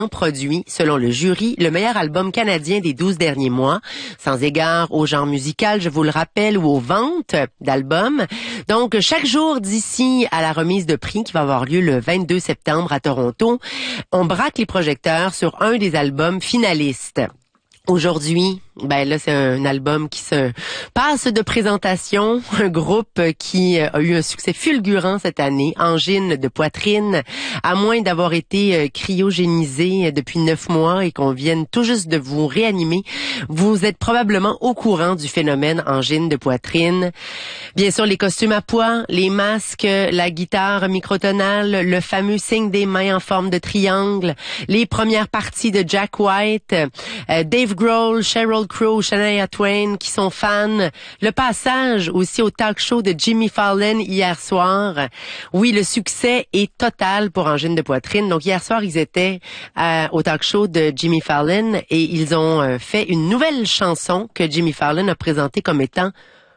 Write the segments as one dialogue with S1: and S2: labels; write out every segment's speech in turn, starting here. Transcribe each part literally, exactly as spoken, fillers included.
S1: produit, selon le jury, le meilleur album canadien des douze derniers mois, sans égard au genre musical, je vous le rappelle, ou aux ventes d'albums. Donc, chaque jour d'ici à la remise de prix qui va avoir lieu le vingt-deux septembre à Toronto, on braque les projecteurs sur un des albums finalistes. Aujourd'hui, ben là, c'est un album qui se passe de présentation, un groupe qui a eu un succès fulgurant cette année, Angine de poitrine, à moins d'avoir été cryogénisé depuis neuf mois et qu'on vienne tout juste de vous réanimer. Vous êtes probablement au courant du phénomène Angine de poitrine. Bien sûr, les costumes à pois, les masques, la guitare microtonale, le fameux signe des mains en forme de triangle, les premières parties de Jack White, euh, Dave Grohl, Sheryl Crow, Shania Twain qui sont fans. Le passage aussi au talk show de Jimmy Fallon hier soir. Oui, le succès est total pour Angine de poitrine. Donc hier soir, ils étaient euh, au talk show de Jimmy Fallon et ils ont euh, fait une nouvelle chanson que Jimmy Fallon a présentée comme étant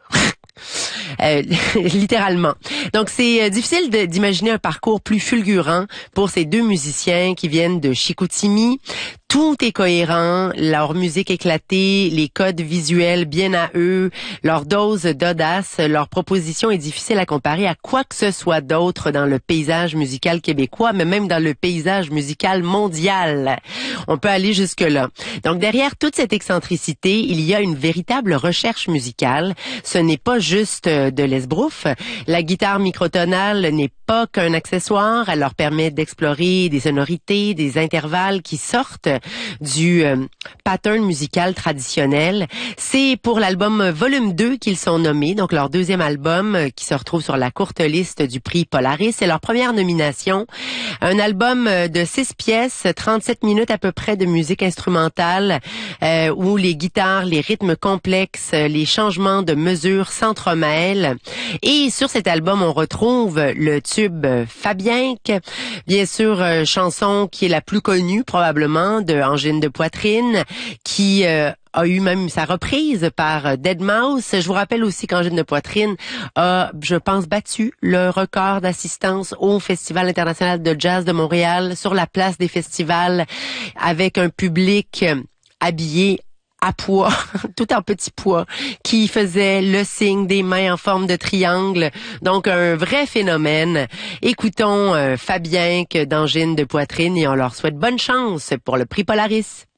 S1: Euh, littéralement. Donc, c'est euh, difficile de, d'imaginer un parcours plus fulgurant pour ces deux musiciens qui viennent de Chicoutimi. Tout est cohérent, leur musique éclatée, les codes visuels bien à eux, leur dose d'audace, leur proposition est difficile à comparer à quoi que ce soit d'autre dans le paysage musical québécois, mais même dans le paysage musical mondial. On peut aller jusque-là. Donc, derrière toute cette excentricité, il y a une véritable recherche musicale. Ce n'est pas juste de l'esbrouf. La guitare microtonale n'est pas qu'un accessoire. Elle leur permet d'explorer des sonorités, des intervalles qui sortent du euh, pattern musical traditionnel. C'est pour l'album Volume deux qu'ils sont nommés, donc leur deuxième album euh, qui se retrouve sur la courte liste du prix Polaris. C'est leur première nomination. Un album de six pièces, trente-sept minutes à peu près de musique instrumentale, euh, où les guitares, les rythmes complexes, les changements de mesure s'entremêlent. Et sur cet album, on retrouve le tube Fabienque, bien sûr, euh, chanson qui est la plus connue probablement de Angine de poitrine, qui euh, a eu même sa reprise par deadmau5. Je vous rappelle aussi qu'Angine de poitrine a, je pense, battu le record d'assistance au Festival international de jazz de Montréal sur la place des festivals avec un public habillé à pois, tout en petit pois, qui faisait le signe des mains en forme de triangle. Donc, un vrai phénomène. Écoutons euh, Fabienque d'Angine de poitrine et on leur souhaite bonne chance pour le prix Polaris.